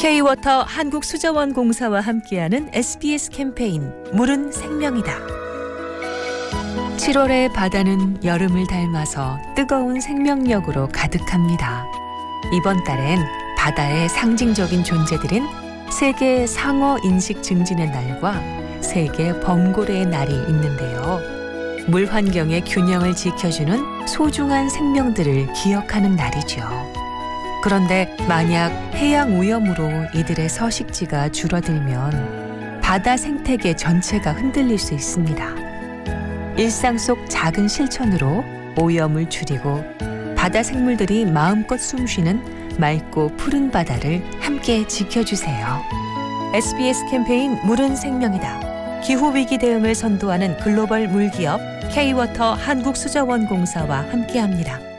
K-워터 한국수자원공사와 함께하는 SBS 캠페인 물은 생명이다. 7월의 바다는 여름을 닮아서 뜨거운 생명력으로 가득합니다. 이번 달엔 바다의 상징적인 존재들인 세계 상어 인식 증진의 날과 세계 범고래의 날이 있는데요. 물 환경의 균형을 지켜주는 소중한 생명들을 기억하는 날이죠. 그런데 만약 해양 오염으로 이들의 서식지가 줄어들면 바다 생태계 전체가 흔들릴 수 있습니다. 일상 속 작은 실천으로 오염을 줄이고 바다 생물들이 마음껏 숨쉬는 맑고 푸른 바다를 함께 지켜주세요. SBS 캠페인 물은 생명이다. 기후위기 대응을 선도하는 글로벌 물기업 K-워터 한국수자원공사와 함께합니다.